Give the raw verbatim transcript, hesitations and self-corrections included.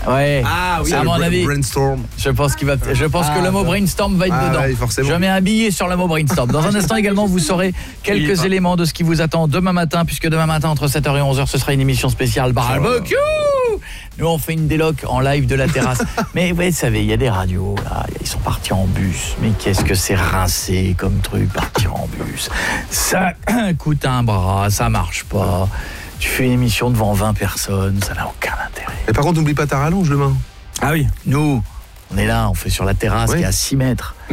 Ouais. Ah oui, à le mon bra- avis. brainstorm. Je pense qu'il va. Je pense Ah, que le mot ça. brainstorm va être Ah, dedans. ouais, forcément. Je mets un billet sur le mot brainstorm. Dans un instant également, vous saurez quelques éléments de ce qui vous attend demain matin, puisque demain matin entre sept heures et onze heures, ce sera une émission spéciale barbecue. Nous on fait une déloc en live de la terrasse. Mais vous savez, il y a des radios là, ils sont partis en bus. Mais qu'est-ce que c'est rincé comme truc, partir en bus. Ça coûte un bras, ça marche pas. Tu fais une émission devant vingt personnes, ça n'a aucun intérêt. Et par contre, n'oublie pas ta rallonge demain. Ah oui. Nous, on est là, on fait sur la terrasse Oui. qui est à six mètres.